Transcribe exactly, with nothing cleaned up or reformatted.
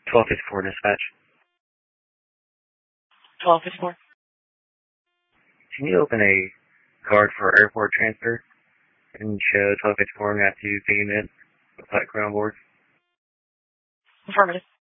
twelve fifty-four dispatch. twelve fifty-four. Can you open a card for airport transfer and show twelve fifty-four and have to pay it with flight crew on board? Affirmative.